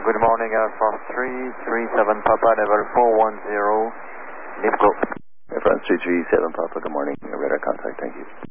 Good morning, Alpha 337 Papa, level 410, leave go. Air France 337 Papa, good morning. Radar contact, thank you.